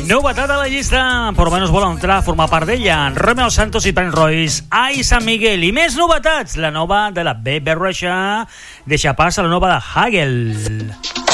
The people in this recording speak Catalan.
Novetat a la llista, per almenys vol entrar a formar part d'ella. Romeo Santos i Prince Royce, Ai San Miguel. I més novetats, la nova de la Bebe Rexha deixa pas a la nova de Hagel.